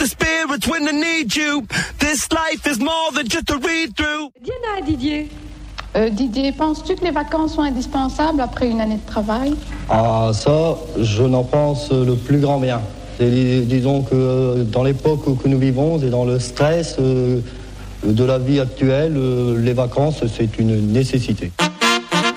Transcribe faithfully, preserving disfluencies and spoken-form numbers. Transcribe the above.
spirits when I need you. This life is more than just a read-through. Diana, Didier. Euh, Didier, penses-tu que les vacances sont indispensables après une année de travail? Ah, ça, je n'en pense le plus grand bien. Et, disons que dans l'époque que nous vivons et dans le stress euh, de la vie actuelle, euh, les vacances, c'est une nécessité.